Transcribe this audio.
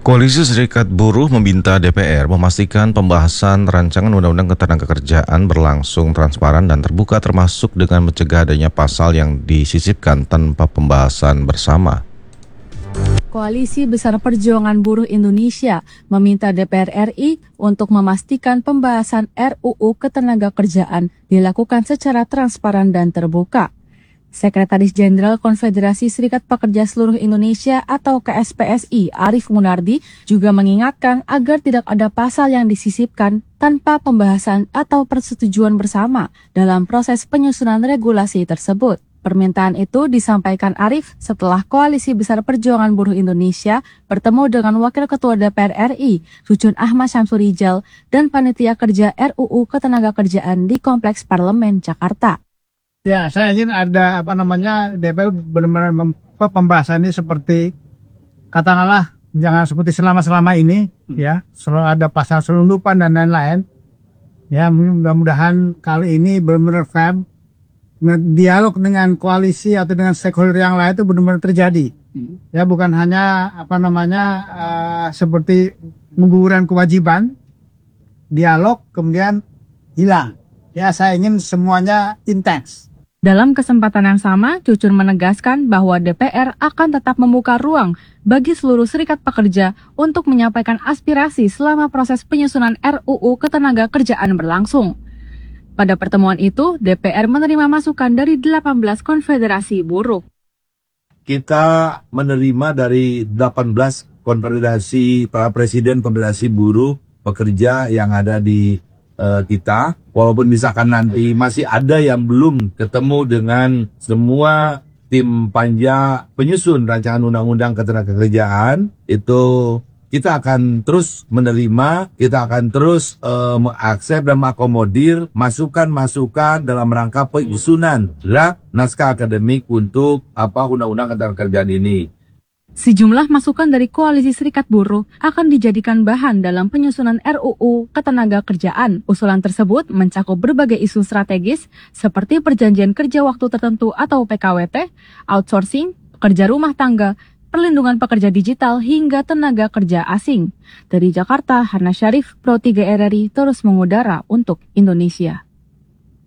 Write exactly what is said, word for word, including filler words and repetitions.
Koalisi Serikat Buruh meminta D P R memastikan pembahasan rancangan Undang-Undang Ketenagakerjaan berlangsung transparan dan terbuka, termasuk dengan mencegah adanya pasal yang disisipkan tanpa pembahasan bersama. Koalisi Besar Perjuangan Buruh Indonesia meminta D P R R I untuk memastikan pembahasan R U U Ketenagakerjaan dilakukan secara transparan dan terbuka. Sekretaris Jenderal Konfederasi Serikat Pekerja Seluruh Indonesia atau K S P S I Arief Munardi juga mengingatkan agar tidak ada pasal yang disisipkan tanpa pembahasan atau persetujuan bersama dalam proses penyusunan regulasi tersebut. Permintaan itu disampaikan Arief setelah Koalisi Besar Perjuangan Buruh Indonesia bertemu dengan Wakil Ketua D P R R I, Jujun Ahmad Syamsurijal, dan Panitia Kerja R U U Ketenagakerjaan di Kompleks Parlemen, Jakarta. Ya, saya ingin ada apa namanya D P R benar-benar pembahasannya seperti katakanlah jangan seperti selama-selama ini ya, selalu ada pasal selundupan dan lain-lain. Ya, mudah-mudahan kali ini benar-benar fair. Dialog dengan koalisi atau dengan stakeholder yang lain itu benar-benar terjadi. Ya, bukan hanya apa namanya uh, seperti menggugurkan kewajiban, dialog kemudian hilang. Ya, saya ingin semuanya intens. Dalam kesempatan yang sama, Cucun menegaskan bahwa D P R akan tetap membuka ruang bagi seluruh serikat pekerja untuk menyampaikan aspirasi selama proses penyusunan R U U Ketenagakerjaan berlangsung. Pada pertemuan itu, D P R menerima masukan dari delapan belas konfederasi buruh. Kita menerima dari delapan belas konfederasi, para presiden konfederasi buruh pekerja yang ada di uh, kita. Walaupun misalkan nanti masih ada yang belum ketemu dengan semua tim panja penyusun rancangan undang-undang ketenagakerjaan, itu kita akan terus menerima, kita akan terus uh, mengakses dan mengakomodir masukan-masukan dalam rangka penyusunan draft naskah akademik untuk apa undang-undang ketenagakerjaan ini. Sejumlah masukan dari Koalisi Serikat Buruh akan dijadikan bahan dalam penyusunan R U U Ketenagakerjaan. Usulan tersebut mencakup berbagai isu strategis seperti perjanjian kerja waktu tertentu atau P K W T, outsourcing, pekerja rumah tangga, perlindungan pekerja digital hingga tenaga kerja asing. Dari Jakarta, Hana Syarif, Pro tiga R R I terus mengudara untuk Indonesia.